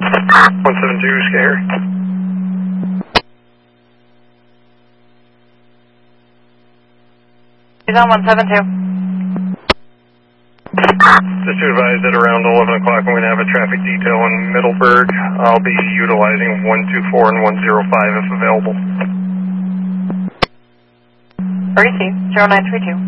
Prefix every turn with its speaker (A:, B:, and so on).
A: 172, Scare.
B: He's on 172.
A: Just to advise that around 11 o'clock I'm going to have a traffic detail in Middleburg. I'll be utilizing 124 and 105 if available.
B: REC 0932.